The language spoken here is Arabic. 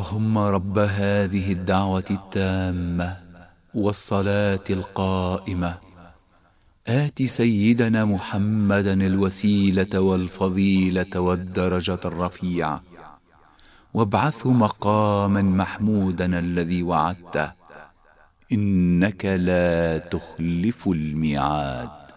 اللهم رب هذه الدعوة التامة والصلاة القائمة آت سيدنا محمدا الوسيلة والفضيلة والدرجة الرفيعة وابعثه مقاما محمودا الذي وعدته إنك لا تخلف الميعاد.